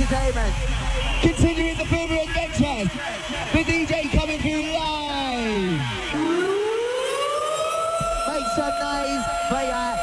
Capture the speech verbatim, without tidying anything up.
Entertainment. Continuing the Boomer Adventures, the D J coming through live. Make some noise for your